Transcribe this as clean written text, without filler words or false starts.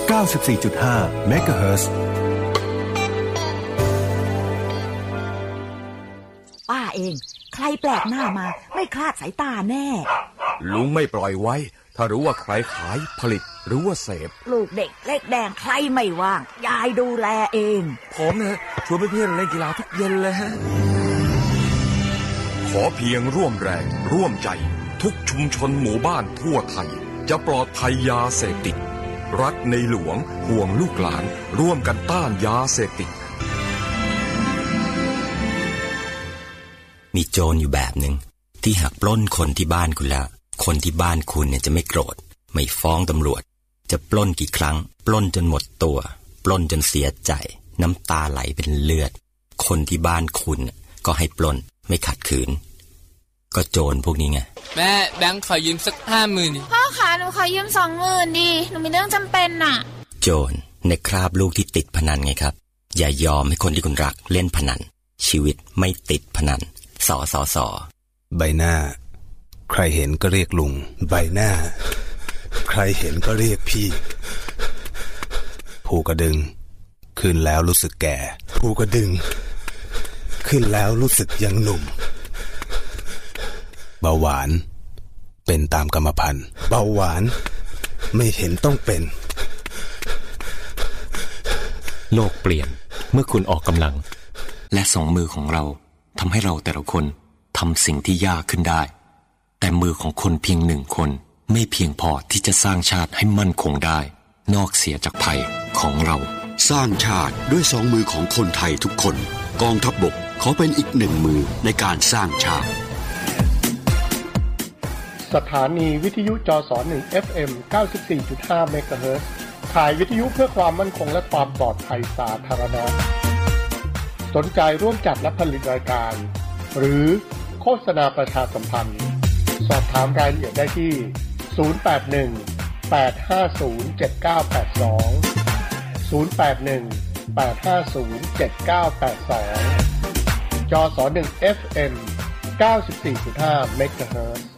94.5 เมกะเฮิรตซ์ป้าเองใครแปลกหน้ามาไม่คลาดสายตาแน่ลุงไม่ปล่อยไว้ถ้ารู้ว่าใครขายผลิตหรือว่าเสพลูกเด็กเล็กแดงใครไม่ว่างยายดูแลเองผมนะชวนเพื่อนเล่นกีฬาทุกเย็นเลยฮะขอเพียงร่วมแรงร่วมใจทุกชุมชนหมู่บ้านทั่วไทยจะปลอดภัยยาเสพติดรักในหลวงห่วงลูกหลานร่วมกันต้านยาเสพติดมีโจรอยู่แบบหนึ่งที่หากปล้นคนที่บ้านคุณแล้วคนที่บ้านคุณเนี่ยจะไม่โกรธไม่ฟ้องตำรวจจะปล้นกี่ครั้งปล้นจนหมดตัวปล้นจนเสียใจน้ำตาไหลเป็นเลือดคนที่บ้านคุณก็ให้ปล้นไม่ขัดขืนก็โจรพวกนี้ไงแม่แบงค์ขอยืมสัก 50,000 ดิพ่อคะหนูขอยืม 20,000 ดิหนูมีเรื่องจำเป็นน่ะโจรในคราบลูกที่ติดพนันไงครับอย่ายอมให้คนที่คุณรักเล่นพนันชีวิตไม่ติดพนันสอใบหน้าใครเห็นก็เรียกลุงใบหน้าใครเห็นก็เรียกพี่ภูกระดึงขึ้นแล้วรู้สึกแก่ภูกระดึงขึ้นแล้วรู้สึกยังหนุ่มเบาหวานเป็นตามกรรมพันธุ์เบาหวานไม่เห็นต้องเป็นโลกเปลี่ยนเมื่อคุณออกกำลังและสองมือของเราทำให้เราแต่ละคนทำสิ่งที่ยากขึ้นได้แต่มือของคนเพียง1 คนไม่เพียงพอที่จะสร้างชาติให้มั่นคงได้นอกเสียจากภัยของเราสร้างชาติด้วย2 มือของคนไทยทุกคนกองทัพบกขอเป็นอีก1 มือในการสร้างชาติสถานีวิทยุจส1 FM 94.5 เมกะเฮิรตซ์ถ่ายวิทยุเพื่อความมั่นคงและความปลอดภัยสาธารณะสนใจร่วมจัดและผลิตรายการหรือโฆษณาประชาสัมพันธ์สอบถามรายละเอียดได้ที่081-850-7982 081-850-7982 จส1 FM 94.5 เมกะเฮิรตซ์